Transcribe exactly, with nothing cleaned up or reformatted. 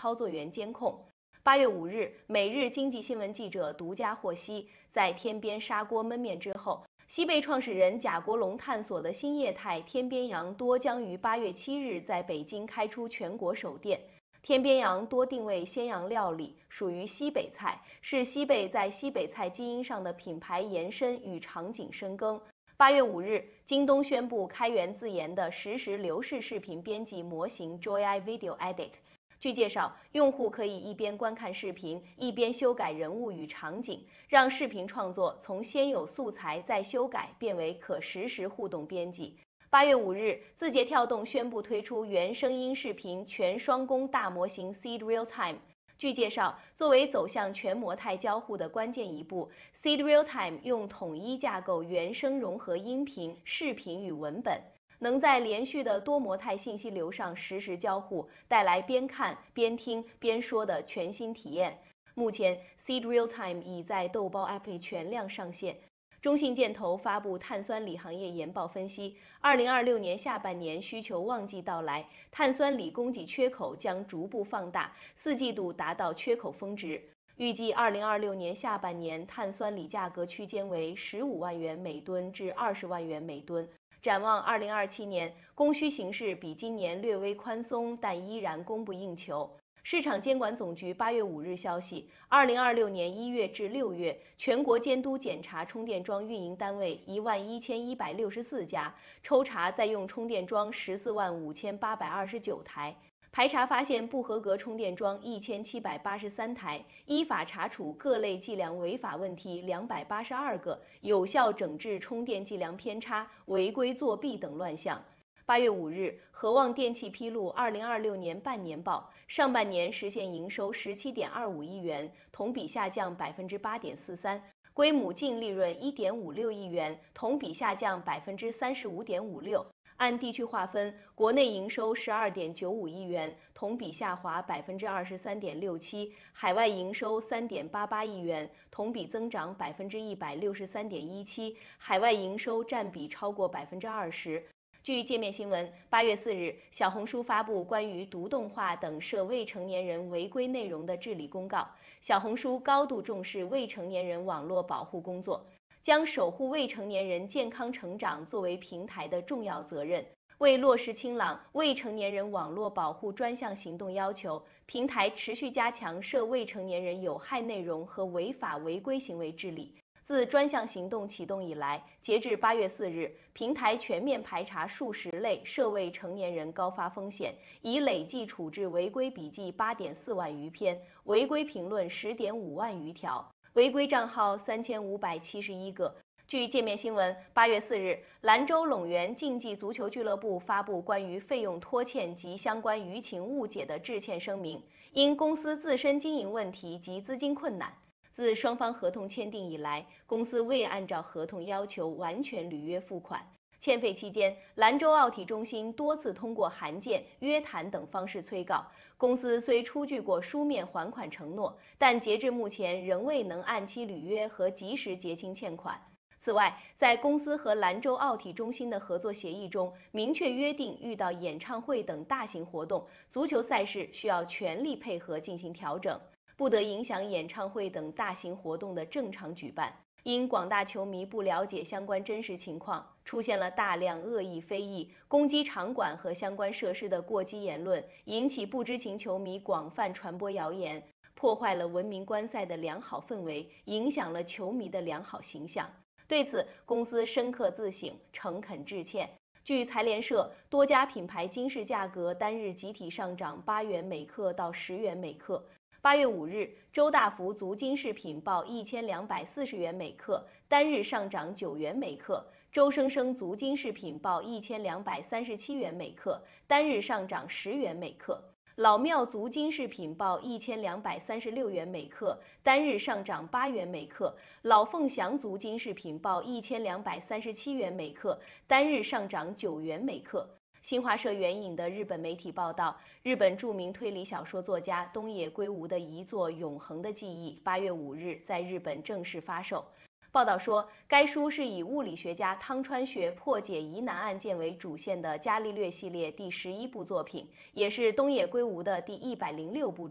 操作员监控。八月五日，每日经济新闻记者独家获悉，在天边砂锅焖面之后，西贝创始人贾国龙探索的新业态天边羊多将于八月七日在北京开出全国首店。天边羊多定位鲜羊料理，属于西北菜，是西贝在西北菜基因上的品牌延伸与场景深耕。八月五日，京东宣布开源自研的实时流式视频编辑模型 Joy Video Edit。据介绍，用户可以一边观看视频，一边修改人物与场景，让视频创作从先有素材再修改变为可实时互动编辑。八月五日，字节跳动宣布推出原声音视频全双工大模型 Seed Realtime。据介绍，作为走向全模态交互的关键一步 ，Seed Realtime 用统一架构原声融合音频、视频与文本。能在连续的多模态信息流上实时交互，带来边看边听边说的全新体验。目前 ，Seed Realtime 已在豆包 App 全量上线。中信建投发布碳酸锂行业研报分析，二零二六年下半年需求旺季到来，碳酸锂供给缺口将逐步放大，四季度达到缺口峰值。预计二零二六年下半年碳酸锂价格区间为十五万元每吨至二十万元每吨。展望二零二七年，供需形势比今年略微宽松，但依然供不应求。市场监管总局八月五日消息，二零二六年一月至六月，全国监督检查充电桩运营单位一万一千一百六十四家，抽查在用充电桩十四万五千八百二十九台。排查发现不合格充电桩一千七百八十三台，依法查处各类计量违法问题两百八十二个，有效整治充电计量偏差、违规作弊等乱象。八月五日，和旺电气披露二零二六年半年报，上半年实现营收十七点二五亿元，同比下降百分之八点四三，规模净利润一点五六亿元，同比下降百分之三十五点五六。按地区划分，国内营收十二点九五亿元，同比下滑百分之二十三点六七；海外营收三点八八亿元，同比增长百分之一百六十三点一七，海外营收占比超过百分之二十。据界面新闻，八月四日，小红书发布关于毒动画等涉未成年人违规内容的治理公告。小红书高度重视未成年人网络保护工作，将守护未成年人健康成长作为平台的重要责任。为落实清朗未成年人网络保护专项行动要求，平台持续加强涉未成年人有害内容和违法违规行为治理。自专项行动启动以来，截至八月四日，平台全面排查数十类涉未成年人高发风险，已累计处置违规笔记八点四万余篇，违规评论十点五万余条，违规账号三千五百七十一个。据界面新闻，八月四日，兰州陇源竞技足球俱乐部发布关于费用拖欠及相关舆情误解的致歉声明，因公司自身经营问题及资金困难，自双方合同签订以来，公司未按照合同要求完全履约付款。欠费期间，兰州奥体中心多次通过函件、约谈等方式催告。公司虽出具过书面还款承诺，但截至目前仍未能按期履约和及时结清欠款。此外，在公司和兰州奥体中心的合作协议中，明确约定遇到演唱会等大型活动，足球赛事需要全力配合进行调整，不得影响演唱会等大型活动的正常举办。因广大球迷不了解相关真实情况，出现了大量恶意非议、攻击场馆和相关设施的过激言论，引起不知情球迷广泛传播谣言，破坏了文明观赛的良好氛围，影响了球迷的良好形象。对此，公司深刻自省，诚恳致歉。据财联社，多家品牌金饰价格单日集体上涨八元每克到十元每克。八月五日，周大福足金饰品报一千两百四十元每克，单日上涨九元每克；周生生足金饰品报一千两百三十七元每克，单日上涨十元每克。老庙足金饰品报一千两百三十六元每克，单日上涨八元每克；老凤祥足金饰品报一千两百三十七元每克，单日上涨九元每克。新华社援引的日本媒体报道，日本著名推理小说作家东野圭吾的遗作《永恒的记忆》八月五日在日本正式发售。报道说，该书是以物理学家汤川学破解疑难案件为主线的伽利略系列第十一部作品，也是东野圭吾的第一百零六部。